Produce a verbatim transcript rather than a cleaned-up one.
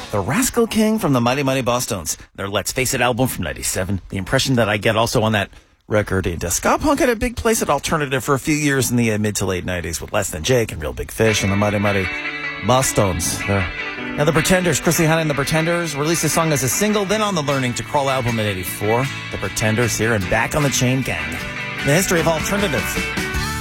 the Rascal King from the Mighty Mighty Bosstones. Their Let's Face It album from ninety-seven. The impression that I get also on that record, and uh, ska punk had a big place at alternative for a few years in the uh, mid to late nineties with Less Than Jake and Real Big Fish and the Mighty Mighty Bosstones. Now the Pretenders, Chrissie Hynde and the Pretenders released the song as a single, then on the Learning to Crawl album in eighty-four. The Pretenders here and Back on the Chain Gang. The history of alternatives.